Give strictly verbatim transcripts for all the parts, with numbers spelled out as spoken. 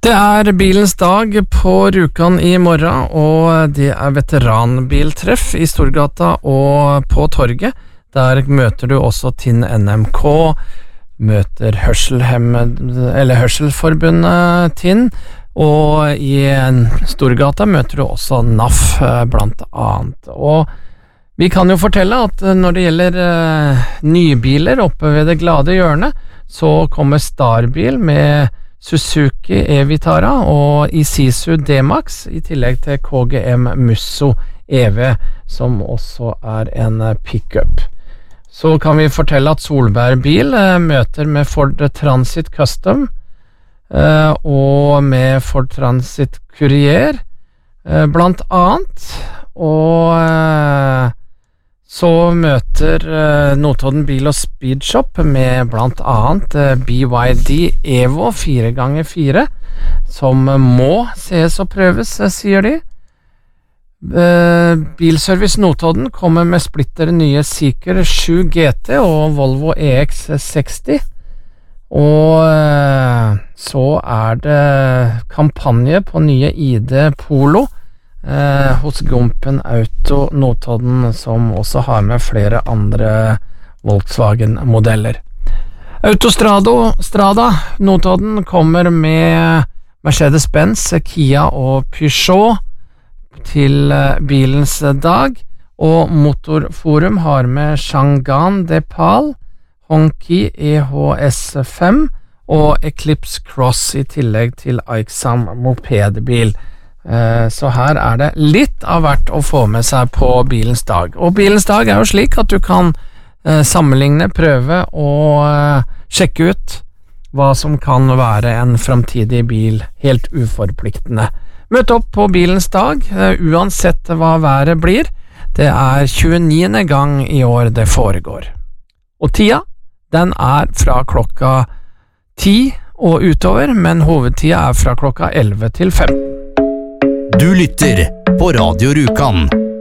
Det er bilens dag på Rjukan i morgen, og det er veteranbiltreff i Storgata og på torget. Der møter du også Tinn N M K, møter hørselhemmed, eller Hørselforbundet Tinn, og i Storgata møter du også N A F blant annet. Og vi kan jo fortelle at når det gjelder uh, nybiler oppe ved det glade hjørnet, så kommer Starbil med Suzuki E-Vitara og Isuzu D-Max, i tillegg til K G M Musso E V, som også er en pickup. Så kan vi fortelle at Solberg Bil eh, møter med Ford Transit Custom eh, og med Ford Transit Courier eh, blant annet, og eh, så møter uh, Notodden Bil og Speedshop med blant annet uh, B Y D Evo fire ganger fire, som uh, må ses og prøves, uh, sier de. Uh, Bilservice Notodden kommer med splitter nye Seeker sju G T og Volvo E X seksti, og uh, så er det kampanje på nye I D Polo Eh, hos Gumpen Auto Notodden, som også har med flere andre Volkswagen-modeller. Autostrado Strada Notodden kommer med Mercedes-Benz, Kia og Peugeot til eh, bilens dag, og Motorforum har med Chang'an Depal, Hongqi E H S fem og Eclipse Cross, i tillegg til Aixam mopedbil. Så her er det litt av hvert å få med seg på bilens dag. Og bilens dag er jo slik at du kan eh, sammenligne, prøve og eh, sjekke ut hva som kan være en fremtidig bil, helt uforpliktende. Møt opp på bilens dag, eh, uansett hva været blir. Det er tjueniende gang i år det foregår. Og tida, den er fra klokka ti og utover, men hovedtida er fra klokka elleve til fem. Du lytter på Radio Rjukan.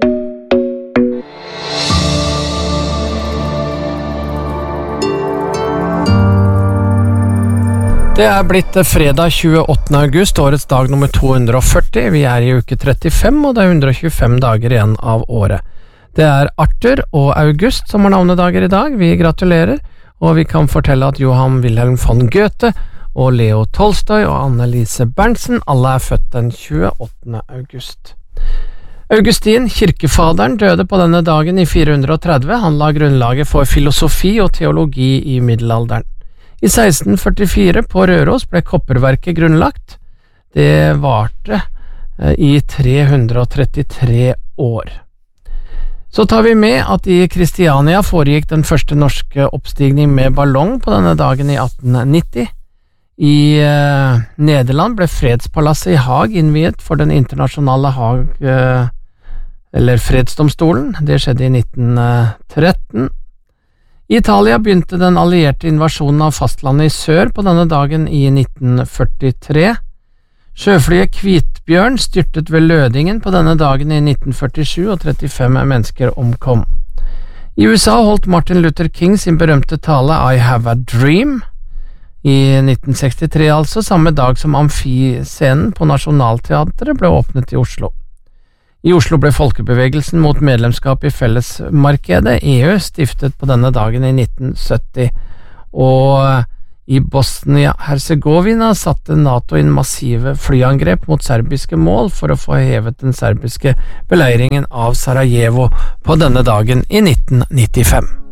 Det er blitt fredag tjueåttende august, årets dag nummer to hundre og førti. Vi er i uke trettifem, og det er hundre og tjuefem dager igjen av året. Det er Arthur og August som har navnedager i dag. Vi gratulerer, og vi kan fortelle at Johan Wilhelm von Goethe og Leo Tolstoy og Annelise Berntsen alle er født den tjueåttende august. Augustin, kirkefaderen, døde på denne dagen i fire hundre og tretti. Han la grunnlaget for filosofi og teologi i middelalderen. I seksten førtifire på Røros ble kopperverket grunnlagt. Det varte i tre hundre og trettitre år. Så tar vi med at i Kristiania foregikk den første norske oppstigning med ballong på denne dagen i atten nitti. I eh, Nederland ble fredspalasset i Haag innviet for den internasjonale Haag, eh, eller fredsdomstolen. Det skjedde i nitten tretten. I Italia begynte den allierte invasjonen av fastlandet i sør på denne dagen i nitten førtitre. Sjøflyet Kvitbjørn styrtet ved Lødingen på denne dagen i nitten førtisju, og trettifem mennesker omkom. I U S A holdt Martin Luther King sin berømte tale I Have a Dream i nitten sekstitre, altså samme dag som Amfiscenen på Nationaltheatret ble åpnet i Oslo. I Oslo ble folkebevegelsen mot medlemskap i Fellesmarkedet, E U, stiftet på denne dagen i nitten sytti, og i Bosnia-Herzegovina satte NATO inn massive flyangrep mot serbiske mål for å få hevet den serbiske beleiringen av Sarajevo på denne dagen i nitten nittifem.